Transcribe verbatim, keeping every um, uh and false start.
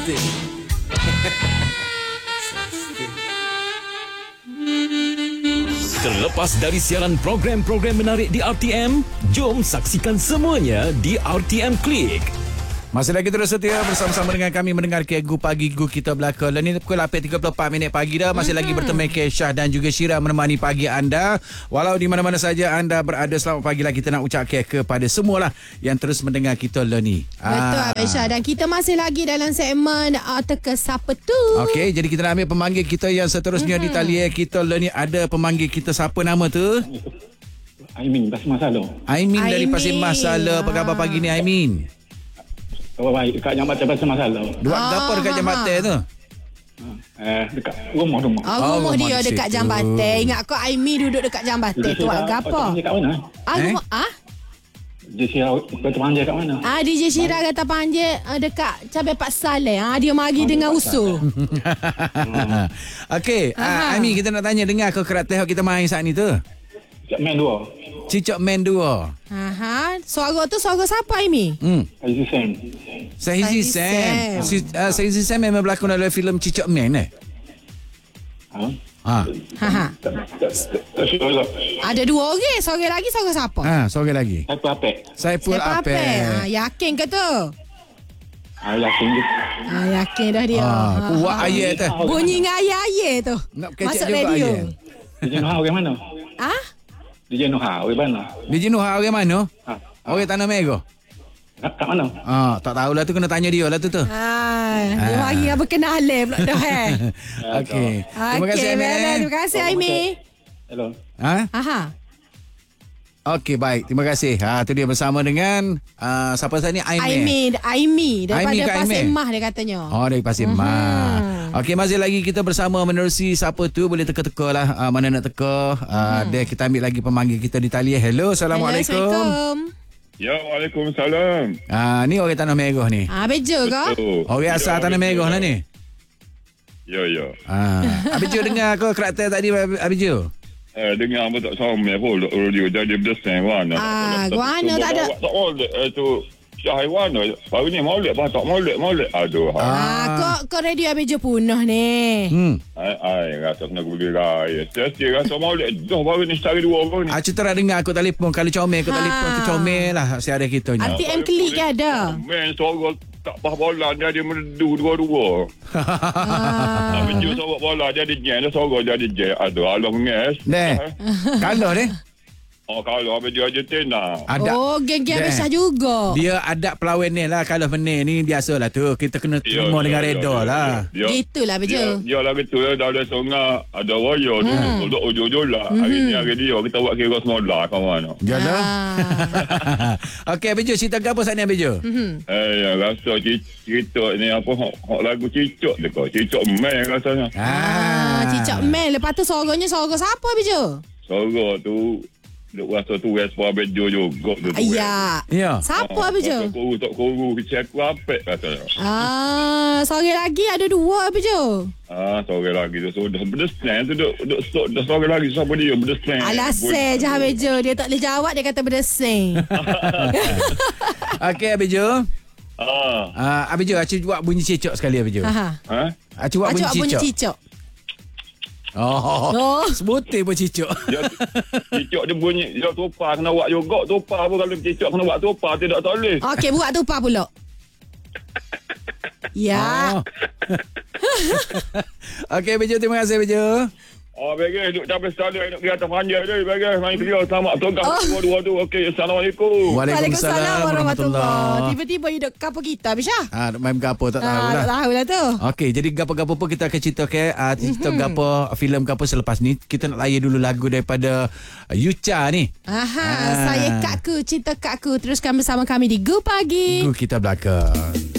Sustain. Terlepas dari siaran program-program menarik di R T M, jom saksikan semuanya di R T M Click. Masih lagi terus setia bersama-sama dengan kami mendengar Gu Pagi Gu Kita Belaka. Dan ini pukul lapan tiga puluh empat minit pagi dah. Masih mm-hmm. lagi bertemu Syah dan juga Syira menemani pagi anda. Walau di mana-mana saja anda berada, selamat pagi lah kita nak ucap kepada semualah yang terus mendengar kita lah ni. Betul ah. Syah, dan kita masih lagi dalam segmen uh, Teka Siapa Tu. Okey, jadi kita nak ambil pemanggil kita yang seterusnya mm-hmm. di talian kita lah ni. Ada pemanggil kita, siapa nama tu? Aimin, Pasir Masala. Aimin dari Pasir Masala. Apa khabar pagi ni Aimin? Oh, baik, dekat Jambatan Pasir Masala. Buat ah, apa dekat jambatan tu? Eh, dekat rumah rumah. Oh, rumah, oh, rumah dia di dekat situ. Jambatan. Ingat kau Aimi duduk dekat jambatan tu buat gapo? Dekat mana? Ah, Eh? rumah ah? Dia Syirah Kota Panjang kat mana? Ah, D J Syirah kata panjang uh, dekat Cabai Pak Saleh. Ah, dia mari Oh, dengan Pak usul. Okey, uh, Aimin, kita nak tanya, dengar ke karakter kita main saat ni tu? Dekat main dua. Cicak Man dua. Aha, suara tu suara siapa Aimi? Hmm. Aziz Sam. Sahizi Sahizi Sam. Sam. Si, uh, Sahizi Sam memang berlakon dalam filem Cicak Man eh? Ha? Ha. Ha ha. Tak tak tak sure lah. Ada dua orang, seorang lagi suara siapa? Ha, seorang lagi. Apa apa? Saiful Siapa Apek. Ah, yakin ke tu? Ah, yakin je. Ah, yakin dah dia. Ha, kuat Ah, ayat tu. Bunyi dengan ayat-ayat tu. Nak kecek Masuk juga radio. ayat. Dia Nuha orang mana? Ah? Dia Nuha orang mana? Di Jenuh orang mana? Ha. Orang Tanah Merah. Kat, kat mana? Ah, tak tahulah tu, kena tanya dia lah tu tu. Ah, dia mari dengan berkenalan pula dah eh. Okey. Terima kasih Okey, Aimin. Terima kasih Aimi. Hello. Ha? Aha. Okey, baik. Terima kasih. Ha, tu dia bersama dengan uh, siapa saya ni? Aimin. Aimi, Aimi daripada Aimi ke Pasir Aimi? Mah dia katanya. Oh, dari Pasir Mah. Okey, masih lagi kita bersama menerusi siapa tu, boleh teka-teka lah uh, mana nak teka. Uh, hmm. Dia kita ambil lagi pemanggil kita di talian. Hello, Assalamualaikum. Assalamualaikum. Ya, Waalaikumsalam. Ah, ni orang Tanah Merah ni. Ah, bejo ke? Betul. Orang asal Ya, Tanah betul. Merah lah ni. Ya, ya. Ah, Abijo dengar ke karakter tadi Abijo? Eh, dengar apa tak sama pun radio jadi berdesan warna. Ah, guana tak ada. Tak boleh eh, tu Syah warna. Baru ni molek apa tak molek molek. Aduh. Ah. Ah, kau kau radio Abejo punah ni. Hmm. Ai ai rasa kena guli raya. Saya rasa molek dah baru ni setari dua baru ni. Ah, cerita dengar aku telefon. Kalau comel aku Ha. telefon tu comel lah siara kita ni. R T M Klik ke ada? Main sorok tak pah bola dia ada merdu dua-dua. Ah. Habis dia sorok bola dia ada jeng, dia sorok dia ada jeng. Aduh, Allah menges. Deh. Kalau deh. Oh, kalau habis dia aja tenang. Ada. Oh, geng-geng Deh. besar juga. Dia ada pelawan ni lah. Kalau benar ni biasalah tu. Kita kena terima dengan reda lah. Dia, Gitulah dia, Bejo. dia lah gitu ya. Dah ada sungai, ada waya tu. Duduk ujung-ujung lah. Hari ni hari dia. Kita buat kira semula kat mana. Jalan. Ah. Okey, Abijo. Cerita ke apa saat ni Abijo? Mhm. Eh, ya, rasa cerita ni apa, hok, hok lagu cicak dia kau. Cicak main rasanya. Ah, cicak Mel. Lepas tu suaranya suara siapa Bejo? Sorok tu, duk rasa tu respon Bejo juga tu. Ayah. Ya. Siapa Bejo? Tak koru, tak koru. Kecil aku apek rasanya. Ah, seorang lagi ada dua Bejo. Ah, sore lagi tu. So, dah berdesan tu. Duk, duk, duk, dah sore lagi. Siapa dia berdesan? Alasai je Bejo. Dia tak boleh jawab. Dia kata berdesing. Okey, Abijo. Ah. Ah, Abijo, Aci buat bunyi cicak sekali Abijo. Ha. Ha? Aci buat bunyi Acuk bunyi cicak. cicak. Oh. Oh. Sebutir pun cicak. Dia, cicak dia bunyi. Dia tupar kena buat juga. Tupar pun kalau cicak kena buat tupar. Tidak tak boleh. Okey, buat tu apa pula? Ya. Oh. Okey, Abijo, terima kasih Abijo. Oh, bagai. Duk capai sekali. Duk kira atas panjang je. Bagai. Main kerja. Selamat. Togak. Oh. Dua-dua tu. Okey. Assalamualaikum. Waalaikumsalam warahmatullahi. Tiba-tiba you duk apa kita, Bisha? Ah, main gapo tak tahu Ah, lah. tak tahu lah tu. Okey, jadi gapo-gapo pun kita akan cerita ke uh, cerita mm-hmm. gapo filem gapo selepas ni. Kita nak layan dulu lagu daripada uh, Yucha ni. Aha, Ah. saya Kak Ku, cinta Kak Ku. Teruskan bersama kami di Gu Pagi. Gu Kita Belaka.